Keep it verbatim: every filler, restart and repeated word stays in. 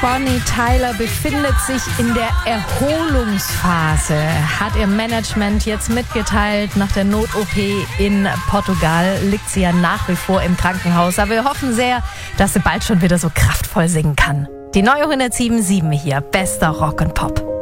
Bonnie Tyler befindet sich in der Erholungsphase, hat ihr Management jetzt mitgeteilt. Nach der Not-O P in Portugal liegt sie ja nach wie vor im Krankenhaus. Aber wir hoffen sehr, dass sie bald schon wieder so kraftvoll singen kann. Die neue hundertsieben Komma sieben hier, bester Rock und Pop.